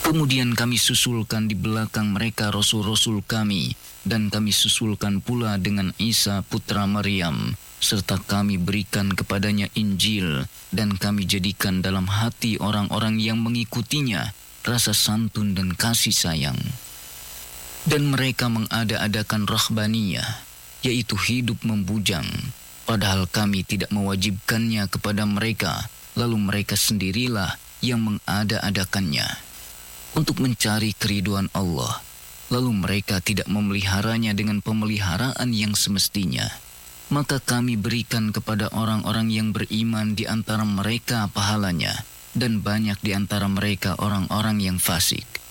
Kemudian kami susulkan di belakang mereka rasul-rasul kami, dan kami susulkan pula dengan Isa putra Maryam, serta kami berikan kepadanya Injil, dan kami jadikan dalam hati orang-orang yang mengikutinya rasa santun dan kasih sayang. Dan mereka mengada-adakan rahbaniyah, yaitu hidup membujang, padahal kami tidak mewajibkannya kepada mereka, lalu mereka sendirilah yang mengada-adakannya untuk mencari keriduan Allah, lalu mereka tidak memeliharanya dengan pemeliharaan yang semestinya. Maka kami berikan kepada orang-orang yang beriman di antara mereka pahalanya, dan banyak di antara mereka orang-orang yang fasik.